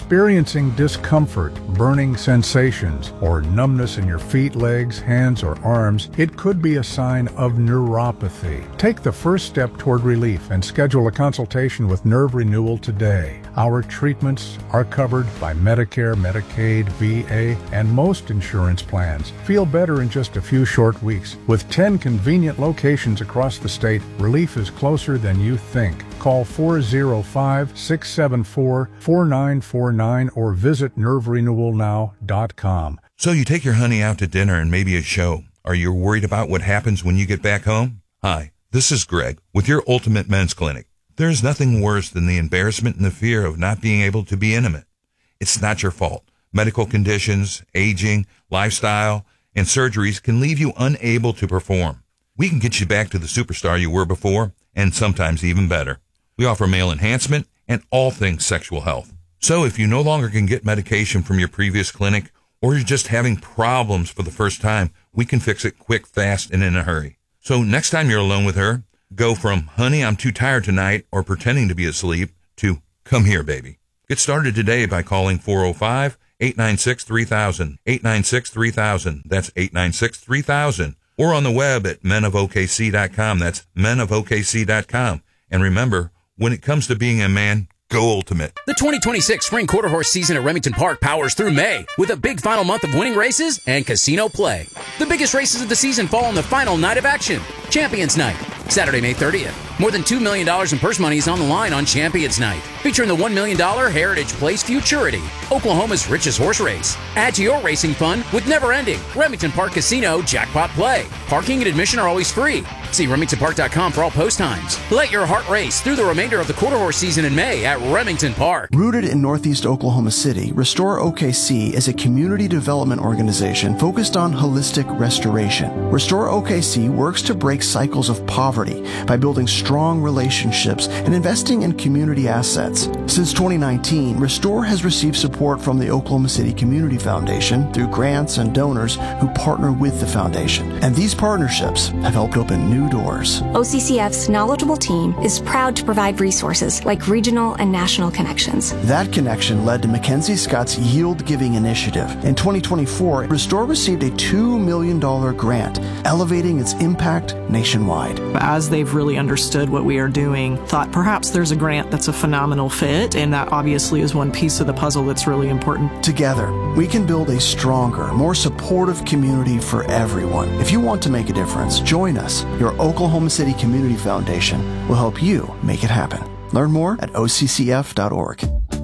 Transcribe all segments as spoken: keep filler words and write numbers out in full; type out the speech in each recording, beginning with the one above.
experiencing discomfort, burning sensations, or numbness in your feet, legs, hands, or arms, it could be a sign of neuropathy. Take the first step toward relief and schedule a consultation with Nerve Renewal today. Our treatments are covered by Medicare, Medicaid, V A, and most insurance plans. Feel better in just a few short weeks. With ten convenient locations across the state, relief is closer than you think. Call four oh five, six seven four, four nine four nine or visit nerve renewal now dot com. So you take your honey out to dinner and maybe a show. Are you worried about what happens when you get back home? Hi, this is Greg with your Ultimate Men's Clinic. There's nothing worse than the embarrassment and the fear of not being able to be intimate. It's not your fault. Medical conditions, aging, lifestyle, and surgeries can leave you unable to perform. We can get you back to the superstar you were before, and sometimes even better. We offer male enhancement and all things sexual health. So if you no longer can get medication from your previous clinic, or you're just having problems for the first time, we can fix it quick, fast, and in a hurry. So next time you're alone with her, go from, honey, I'm too tired tonight, or pretending to be asleep, to, come here, baby. Get started today by calling four oh five, eight nine six, three thousand, eight nine six, three thousand. That's eight nine six, three thousand. Or on the web at men of O K C dot com. That's men of O K C dot com. And remember, when it comes to being a man, go Ultimate. The twenty twenty-six Spring Quarter Horse season at Remington Park powers through May with a big final month of winning races and casino play. The biggest races of the season fall on the final night of action, Champions Night, Saturday, May thirtieth. More than two million dollars in purse money is on the line on Champions Night, featuring the one million dollars Heritage Place Futurity, Oklahoma's richest horse race. Add to your racing fun with never-ending Remington Park Casino Jackpot Play. Parking and admission are always free. See remington park dot com for all post times. Let your heart race through the remainder of the quarter horse season in May at Remington Park. Rooted in Northeast Oklahoma City, Restore O K C is a community development organization focused on holistic restoration. Restore O K C works to break cycles of poverty by building strong relationships and investing in community assets. Since twenty nineteen, Restore has received support from the Oklahoma City Community Foundation through grants and donors who partner with the foundation. And these partnerships have helped open new doors. O C C F's knowledgeable team is proud to provide resources like regional and national connections. That connection led to Mackenzie Scott's Yield Giving Initiative. In twenty twenty-four, Restore received a two million dollars grant, elevating its impact nationwide. As they've really understood what we are doing, thought perhaps there's a grant that's a phenomenal fit, and that obviously is one piece of the puzzle that's really important. Together, we can build a stronger, more supportive community for everyone. If you want to make a difference, join us. Your Oklahoma City Community Foundation will help you make it happen. Learn more at O C C F dot org.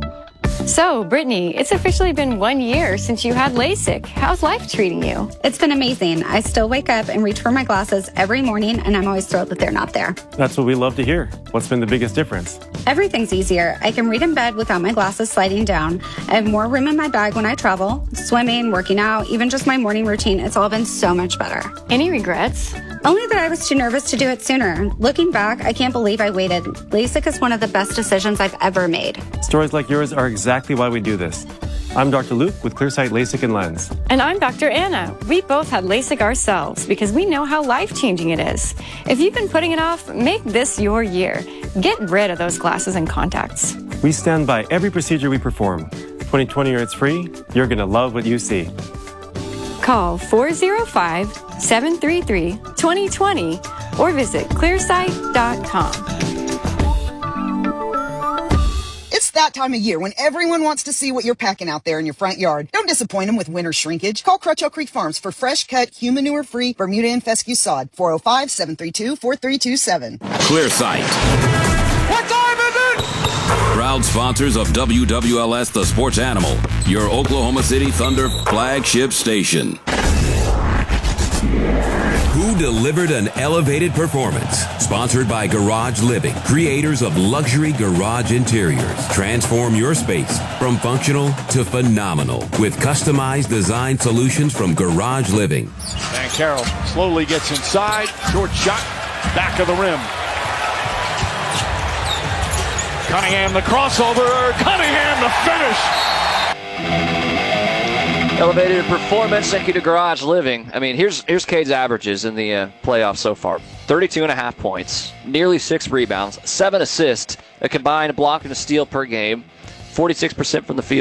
So, Brittany, it's officially been one year since you had LASIK. How's life treating you? It's been amazing. I still wake up and reach for my glasses every morning, and I'm always thrilled that they're not there. That's what we love to hear. What's been the biggest difference? Everything's easier. I can read in bed without my glasses sliding down. I have more room in my bag when I travel. Swimming, working out, even just my morning routine, it's all been so much better. Any regrets? Only that I was too nervous to do it sooner. Looking back, I can't believe I waited. LASIK is one of the best decisions I've ever made. Stories like yours are exactly why we do this. I'm Doctor Luke with Clearsight LASIK and Lens. And I'm Doctor Anna. We both had LASIK ourselves because we know how life-changing it is. If you've been putting it off, make this your year. Get rid of those glasses and contacts. We stand by every procedure we perform. twenty twenty or it's free. You're going to love what you see. Call four oh five, seven three three, two oh two oh or visit clearsight dot com. It's that time of year when everyone wants to see what you're packing out there in your front yard. Don't disappoint them with winter shrinkage. Call Crutcho Creek Farms for fresh cut, human manure-free Bermuda and fescue sod. four oh five, seven three two, four three two seven. Clearsight. What time is it? Proud sponsors of W W L S The Sports Animal, your Oklahoma City Thunder flagship station. Who delivered an elevated performance? Sponsored by Garage Living, creators of luxury garage interiors. Transform your space from functional to phenomenal with customized design solutions from Garage Living. And Carroll slowly gets inside. Short shot, back of the rim. Cunningham, the crossover. Cunningham, the finish. Elevated performance, thank you to Garage Living. I mean, here's here's Cade's averages in the uh, playoffs so far. thirty-two and a half points, nearly six rebounds, seven assists, a combined block and a steal per game, forty-six percent from the field.